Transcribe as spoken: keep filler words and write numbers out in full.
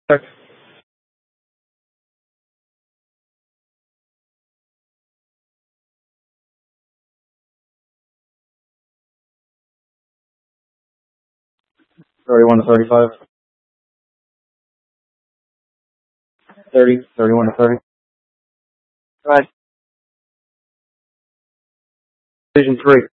Check. thirty-one to thirty-five. thirty, thirty-one to thirty. Right. Division three.